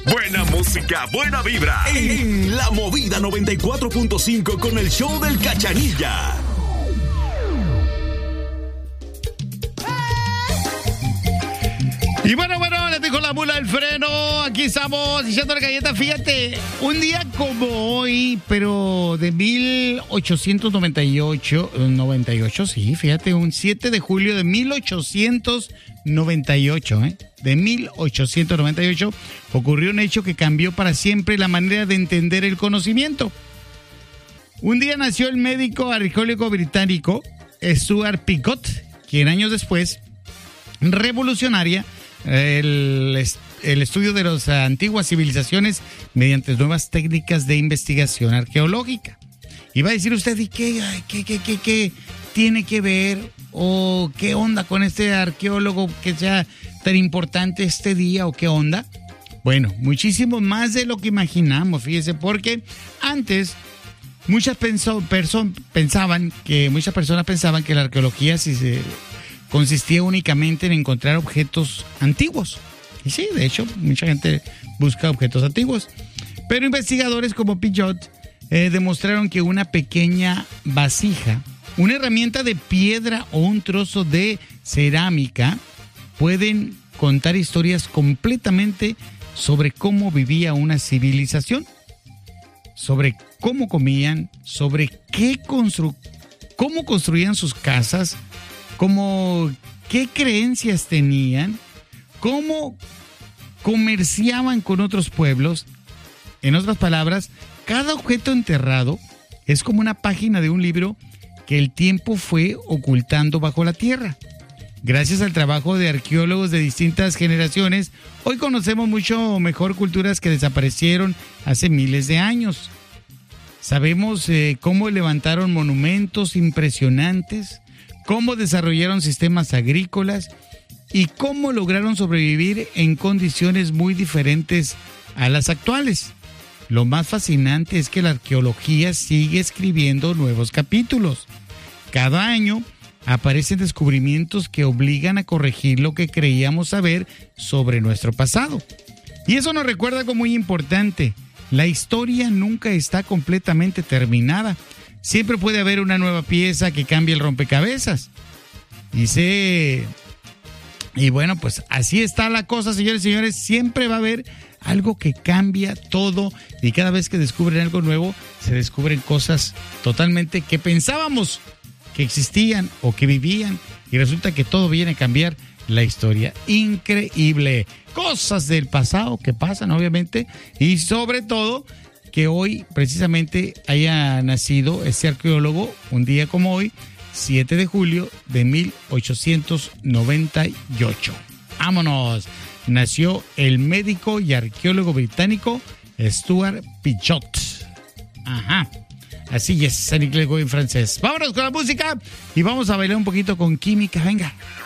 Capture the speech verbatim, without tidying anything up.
Buena música, buena vibra. En La Movida noventa y cuatro punto cinco con el show del Cachanilla. Y bueno, bueno, les dijo la mula del freno. Aquí estamos echando la galleta. Fíjate, un día como hoy, pero de mil ochocientos noventa y ocho, noventa y ocho, sí, fíjate, un siete de julio de mil ochocientos noventa y ocho, ¿eh? De mil ochocientos noventa y ocho ocurrió un hecho que cambió para siempre la manera de entender el conocimiento. Un día nació el médico arqueólogo británico Stuart Picot, quien años después revolucionaría El, el estudio de las antiguas civilizaciones mediante nuevas técnicas de investigación arqueológica. Y va a decir usted, ¿y qué, qué, qué, qué, qué tiene que ver o qué onda con este arqueólogo que sea tan importante este día o qué onda? Bueno, muchísimo más de lo que imaginamos, fíjese, porque antes muchas penso, perso, pensaban que muchas personas pensaban que la arqueología si se consistía únicamente en encontrar objetos antiguos. Y sí, de hecho, mucha gente busca objetos antiguos. Pero investigadores como Picot eh, demostraron que una pequeña vasija, una herramienta de piedra o un trozo de cerámica pueden contar historias completamente sobre cómo vivía una civilización, sobre cómo comían, sobre qué constru- cómo construían sus casas, como qué creencias tenían, cómo comerciaban con otros pueblos. En otras palabras, cada objeto enterrado es como una página de un libro que el tiempo fue ocultando bajo la tierra. Gracias al trabajo de arqueólogos de distintas generaciones, hoy conocemos mucho mejor culturas que desaparecieron hace miles de años. Sabemos eh, cómo levantaron monumentos impresionantes, cómo desarrollaron sistemas agrícolas y cómo lograron sobrevivir en condiciones muy diferentes a las actuales. Lo más fascinante es que la arqueología sigue escribiendo nuevos capítulos. Cada año aparecen descubrimientos que obligan a corregir lo que creíamos saber sobre nuestro pasado. Y eso nos recuerda algo muy importante: la historia nunca está completamente terminada. Siempre puede haber una nueva pieza que cambie el rompecabezas. Dice, y bueno, pues así está la cosa, señores y señores. Siempre va a haber algo que cambia todo y cada vez que descubren algo nuevo, se descubren cosas totalmente que pensábamos que existían o que vivían y resulta que todo viene a cambiar la historia. Increíble. Cosas del pasado que pasan, obviamente, y sobre todo que hoy precisamente haya nacido este arqueólogo, un día como hoy, siete de julio de mil ochocientos noventa y ocho. ¡Vámonos! Nació el médico y arqueólogo británico Stuart Picot. Ajá. Así es, en inglés o en francés. Vámonos con la música y vamos a bailar un poquito con Química. Venga.